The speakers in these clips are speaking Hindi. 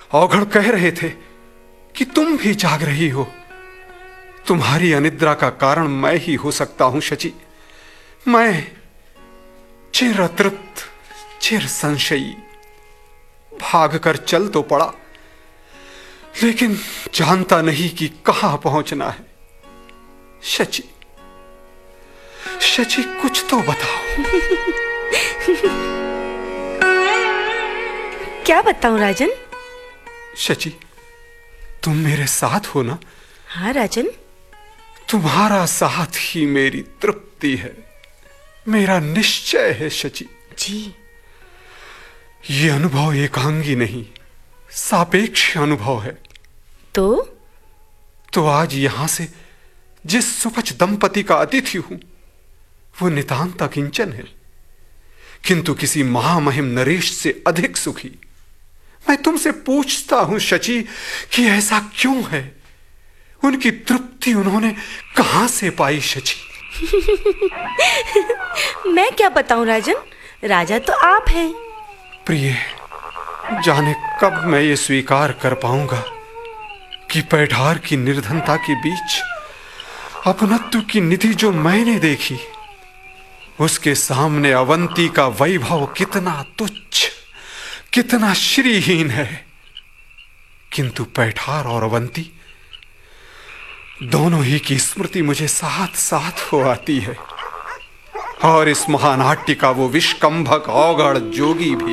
औघड़ कह रहे थे कि तुम भी जाग रही हो। तुम्हारी अनिद्रा का कारण मैं ही हो सकता हूं शची। मैं चिर अतृप्त, चिर संशयी, भाग कर चल तो पड़ा, लेकिन जानता नहीं कि कहां पहुंचना है। शची, शची कुछ तो बताओ। क्या बताऊं राजन? शची, तुम मेरे साथ हो ना? हाँ राजन। तुम्हारा साथ ही मेरी तृप्ति है, मेरा निश्चय है शची। जी। ये अनुभव एकांगी नहीं, सापेक्ष अनुभव है। तो आज यहां से जिस सुपच दंपति का अतिथि हूं, वो नितांत अकिंचन है, किंतु किसी महामहिम नरेश से अधिक सुखी। मैं तुमसे पूछता हूं शची कि ऐसा क्यों है? उनकी तृप्ति उन्होंने कहां से पाई शची? मैं क्या बताऊं राजन, राजा तो आप हैं। प्रिय, जाने कब मैं ये स्वीकार कर पाऊंगा कि पैठार की निर्धनता के बीच अपनत्व की निधि जो मैंने देखी, उसके सामने अवंती का वैभव कितना तुच्छ, कितना श्रीहीन है। किंतु पैठार और अवंती दोनों ही की स्मृति मुझे साथ साथ हो आती है, और इस महानाट्य का वो विष्कंभक औघड़ जोगी भी।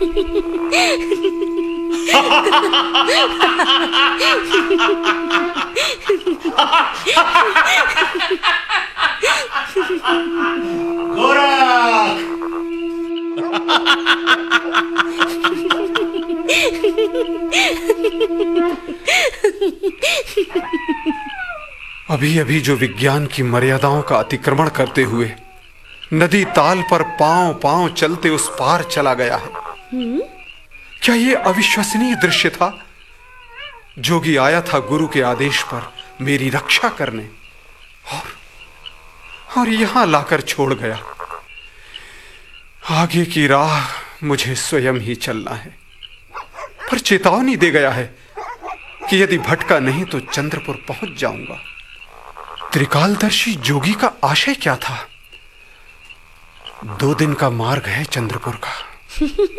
अभी अभी जो विज्ञान की मर्यादाओं का अतिक्रमण करते हुए नदी ताल पर पांव पांव चलते उस पार चला गया है, क्या ये अविश्वसनीय दृश्य था? जोगी आया था गुरु के आदेश पर मेरी रक्षा करने, और यहां लाकर छोड़ गया। आगे की राह मुझे स्वयं ही चलना है, पर चेतावनी दे गया है कि यदि भटका नहीं तो चंद्रपुर पहुंच जाऊंगा। त्रिकालदर्शी जोगी का आशय क्या था? 2 दिन का मार्ग है चंद्रपुर का।